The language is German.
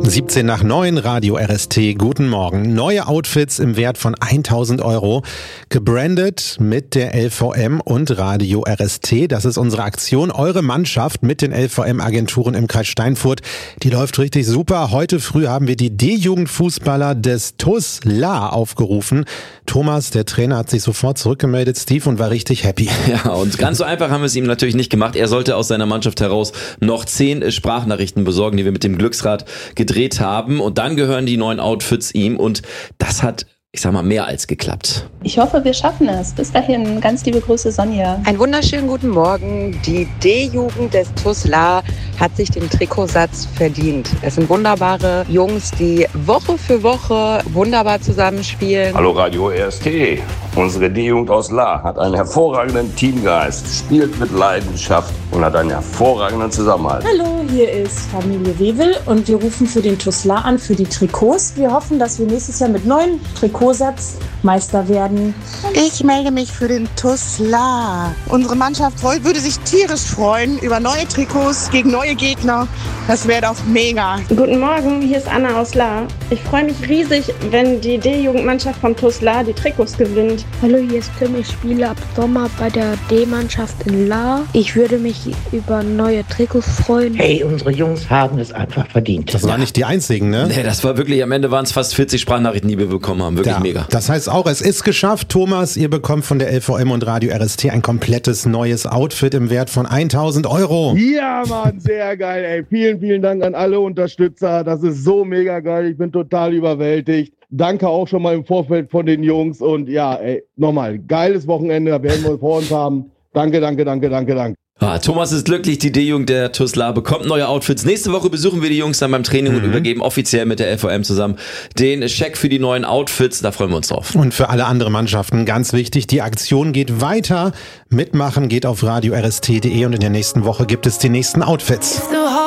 17 nach 9, Radio RST, guten Morgen. Neue Outfits im Wert von 1.000 €, gebrandet mit der LVM und Radio RST. Das ist unsere Aktion. Eure Mannschaft mit den LVM-Agenturen im Kreis Steinfurt, die läuft richtig super. Heute früh haben wir die D-Jugendfußballer des TuS Lahr aufgerufen. Thomas, der Trainer, hat sich sofort zurückgemeldet, Steve, und war richtig happy. Ja, und ganz so einfach haben wir es ihm natürlich nicht gemacht. Er sollte aus seiner Mannschaft heraus noch 10 Sprachnachrichten besorgen, die wir mit dem Glücksrad gedreht haben. Und dann gehören die neuen Outfits ihm. Und das hat, ich sag mal, mehr als geklappt. Ich hoffe, wir schaffen es. Bis dahin, ganz liebe Grüße, Sonja. Einen wunderschönen guten Morgen. Die D-Jugend des TuS Lahr hat sich den Trikotsatz verdient. Es sind wunderbare Jungs, die Woche für Woche wunderbar zusammenspielen. Hallo Radio RST. Unsere D-Jugend aus Lahr hat einen hervorragenden Teamgeist, spielt mit Leidenschaft und hat einen hervorragenden Zusammenhalt. Hallo, hier ist Familie Wewel und wir rufen für den TuS Lahr an für die Trikots. Wir hoffen, dass wir nächstes Jahr mit neuen Trikotsatz Meister werden. Ich melde mich für den TuS Lahr. Unsere Mannschaft würde sich tierisch freuen über neue Trikots gegen neue Gegner. Das wäre doch mega. Guten Morgen, hier ist Anna aus Lahr. Ich freue mich riesig, wenn die D-Jugendmannschaft vom TuS Lahr die Trikots gewinnt. Hallo, hier ist Tim, ich spiele ab Sommer bei der D-Mannschaft in Lahr. Ich würde mich über neue Trikots freuen. Hey, unsere Jungs haben es einfach verdient. Das waren nicht die einzigen, ne? Nee, das war wirklich, am Ende waren es fast 40 Sprachnachrichten, die wir bekommen haben. Wirklich mega. Das heißt auch, es ist geschafft. Thomas, ihr bekommt von der LVM und Radio RST ein komplettes neues Outfit im Wert von 1.000 €. Ja, Mann, sehr geil, ey. Vielen, vielen Dank an alle Unterstützer. Das ist so mega geil. Ich bin total überwältigt. Danke auch schon mal im Vorfeld von den Jungs. Und ja, ey, nochmal, geiles Wochenende. Da werden wir vor uns haben. Danke, danke, danke, danke, danke. Thomas ist glücklich, die D-Jugend der TuS Lahr bekommt neue Outfits. Nächste Woche besuchen wir die Jungs dann beim Training und übergeben offiziell mit der LVM zusammen den Scheck für die neuen Outfits. Da freuen wir uns drauf. Und für alle anderen Mannschaften ganz wichtig, die Aktion geht weiter. Mitmachen geht auf radio rst.de und in der nächsten Woche gibt es die nächsten Outfits.